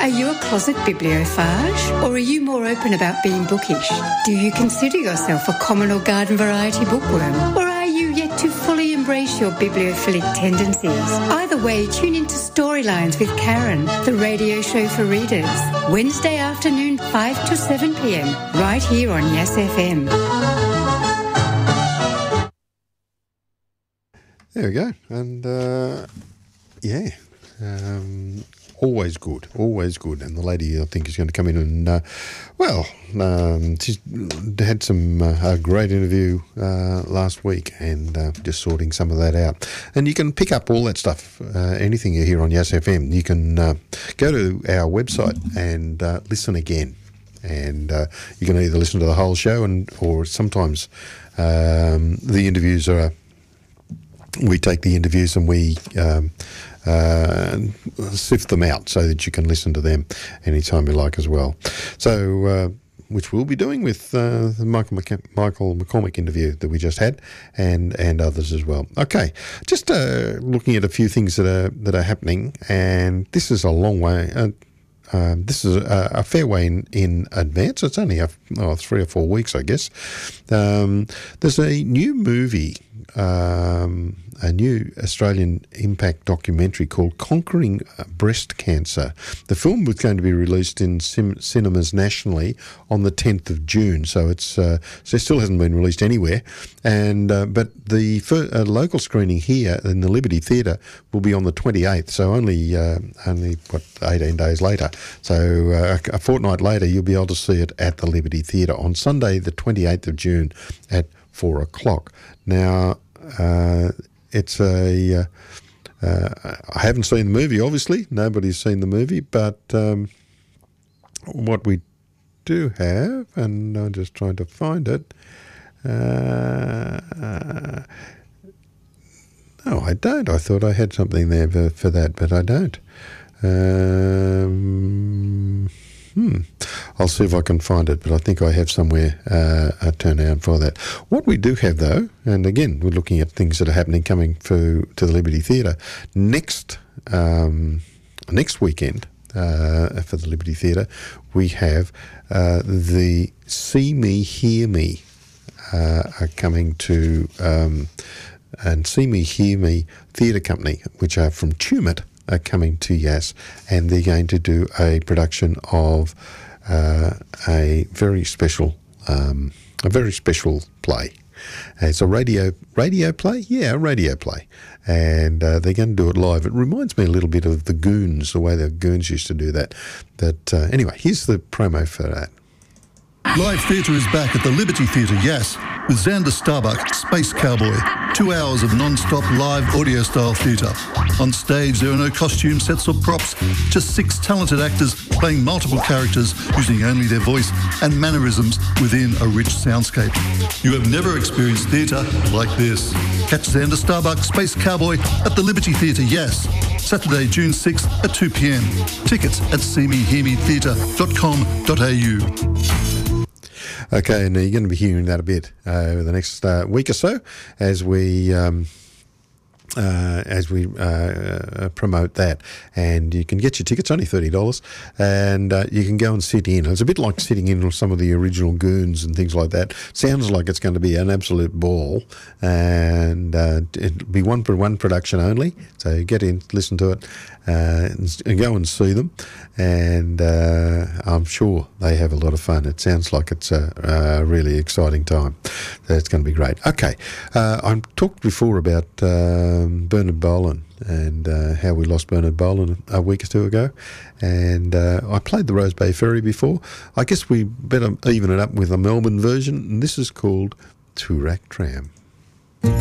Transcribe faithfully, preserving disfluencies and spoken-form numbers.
Are you a closet bibliophage, or are you more open about being bookish? Do you consider yourself a common or garden variety bookworm, or are you yet to fully embrace your bibliophilic tendencies? Either way, tune into Storylines with Karen, the radio show for readers, Wednesday afternoon, five to seven p.m, right here on Yes F M. There we go. And, uh, yeah, um, always good, always good. And the lady, I think, is going to come in and, uh, well, um, she's had some uh, a great interview uh, last week, and uh, just sorting some of that out. And you can pick up all that stuff, uh, anything you hear on Yes F M. You can uh, go to our website and uh, listen again. And uh, you can either listen to the whole show, and or sometimes um, the interviews are... We take the interviews and we um, uh, sift them out so that you can listen to them anytime you like as well. So, uh, which we'll be doing with uh, the Michael, McC- Michael McCormick interview that we just had, and, and others as well. Okay, just uh, looking at a few things that are that are happening, and this is a long way. Uh, Um, this is a, a fair way in, in advance. It's only a, oh, three or four weeks, I guess. Um, there's a new movie, um, a new Australian impact documentary called Conquering Breast Cancer. The film was going to be released in sim- cinemas nationally on the tenth of June, so it's uh, so it still hasn't been released anywhere. And uh, but the fir- uh, local screening here in the Liberty Theatre will be on the twenty-eighth, so only uh, only what eighteen days later. So uh, a fortnight later, you'll be able to see it at the Liberty Theatre on Sunday, the twenty-eighth of June at four o'clock. Now, uh, it's a... Uh, uh, I haven't seen the movie, obviously. Nobody's seen the movie, but um, what we do have, and I'm just trying to find it... Uh, uh, no, I don't. I thought I had something there for, for that, but I don't. Um, hmm. I'll see if I can find it, but I think I have somewhere uh, a turnaround for that. What we do have, though, and again, we're looking at things that are happening coming for, to the Liberty Theatre next um, next weekend uh, for the Liberty Theatre. We have uh, the See Me, Hear Me uh, are coming to um, and See Me, Hear Me Theatre Company, which are from Tumut, are coming to Yass, and they're going to do a production of uh, a very special, um, a very special play. It's a radio radio play, yeah, a radio play, and uh, they're going to do it live. It reminds me a little bit of the Goons, the way the Goons used to do that. But uh, anyway, here's the promo for that. Live theatre is back at the Liberty Theatre, Yass, with Xander Starbuck, Space Cowboy. Two hours of non-stop live audio-style theatre. On stage, there are no costume sets or props, just six talented actors playing multiple characters using only their voice and mannerisms within a rich soundscape. You have never experienced theatre like this. Catch Xander Starbuck, Space Cowboy at the Liberty Theatre, Yass, Saturday, June sixth at two p.m. Tickets at see me hear me theatre dot com dot a u. Okay, and you're going to be hearing that a bit uh, over the next uh, week or so as we um, uh, as we uh, promote that. And you can get your tickets, only thirty dollars, and uh, you can go and sit in. It's a bit like sitting in with some of the original Goons and things like that. Sounds like it's going to be an absolute ball, and uh, it'll be one for one production only. So get in, listen to it, uh, and, and go and see them. And uh, I'm sure they have a lot of fun. It sounds like it's a, a really exciting time. So it's going to be great. Okay, uh, I talked before about um, Bernard Bolan and uh, how we lost Bernard Bolan a week or two ago. And uh, I played the Rose Bay Ferry before. I guess we better even it up with a Melbourne version. And this is called Toorak Tram.